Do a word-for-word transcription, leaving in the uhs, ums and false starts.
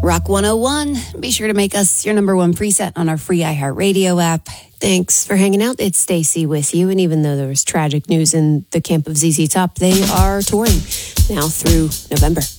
Rock one oh one. Be sure to make us your number one preset on our free iHeartRadio app. Thanks for hanging out. It's Stacy with you. And even though there was tragic news in the camp of Z Z Top, they are touring now through November.